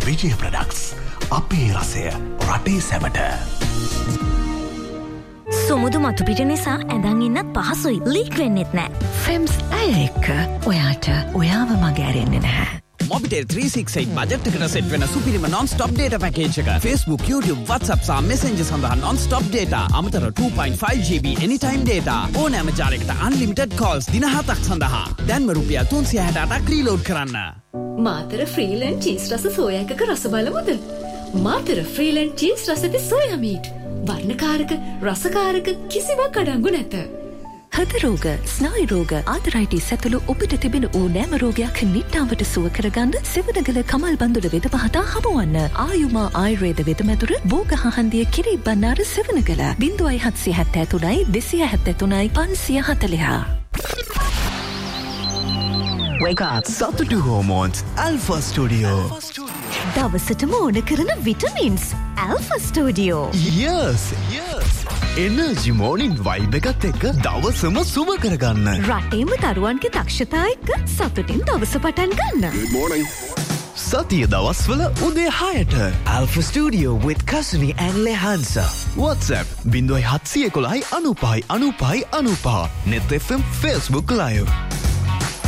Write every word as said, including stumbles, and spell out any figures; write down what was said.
විජය products. අපේ රසය රටේ සැමට. සුමුදු මතු පිට නිසා ඇඳන් ඉන්නත් පහසුයි. ලීක් වෙන්නෙත් නෑ. ෆෙම්ස් ඇය එක්ක ඔයාට ඔයාව මගේ ඇරෙන්නේ නැහැ. Mobitel three sixty-eight budget එකට සෙට් වෙන සුපිරිම non-stop data package එක. Facebook, YouTube, WhatsApp සහ Messenger සඳහා non-stop data. අමතර two point five G B anytime data. ඕනෑම ජාලයකට unlimited calls දින හතක් සඳහා. දැන්ම රුපියල් තුන්සිය හැටඅටක් රීලෝඩ් කරන්න. මාතර ෆ්‍රීලන්ඩ් චීස් රස සෝයා එකක රස බලමුද? මාතර ෆ්‍රීලන්ඩ් චීස් රස ඇති සෝයා මීට්. වර්ණකාරක, රසකාරක කිසිවක් අඩංගු නැත. හෘද රෝග, ස්නායු රෝග, ආතරයිටිස් ඇතුළු ඔබට තිබෙන ඕනෑම රෝගයක් නිට්ටාවට සුව කරගන්න සෙවණගල කමල් බන්දුල වෙද පහතා හමුවන්න. ආයුමා ආයුර්වේද වෙදමැදුර බෝගහ හන්දිය කිරි බණ්ණාර සෙවණගල ज़ीरो सात सात तीन दो सात तीन पाँच चार चार. Wake up. Satutu Hormones Alpha Studio. දවසටම ඕන කරන vitamins Alpha Studio. Yes, yes. Energy morning vibe එකත් එක්ක දවසම සුබ කරගන්න. රටේම දරුවන්ගේ දක්ෂතා එක්ක සතුටින් දවස පටන් ගන්න. Good morning. සතිය දවස්වල උදේ හයට Alpha Studio with Kasumi and Lehansa. WhatsApp zero सात एक एक नौ पाँच नौ पाँच नौ पाँच. Net F M Facebook Live.